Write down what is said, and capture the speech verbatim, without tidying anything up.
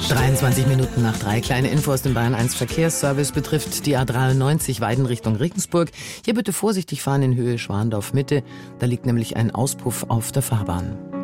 dreiundzwanzig Minuten nach drei. Kleine Info aus dem Bayern eins Verkehrsservice betrifft die A dreiundneunzig Weiden Richtung Regensburg. Hier bitte vorsichtig fahren in Höhe Schwandorf Mitte. Da liegt nämlich ein Auspuff auf der Fahrbahn.